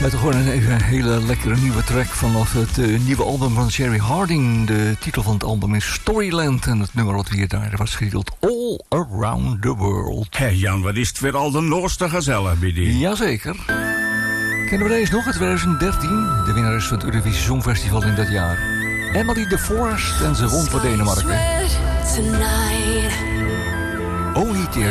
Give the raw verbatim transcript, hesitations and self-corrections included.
Ja, toch gewoon een even hele lekkere nieuwe track vanaf het uh, nieuwe album van Sherry Harding. De titel van het album is Storyland en het nummer wat we hier daar was getiteld All Around the World. Hé hey Jan, wat is het weer al de noorste gezellig bij die? Jazeker. Kennen we deze nog? Het twintig dertien, de winnares van het Eurovisie Songfestival in dat jaar. Emily de Forest en ze won voor Denemarken. Only Tears.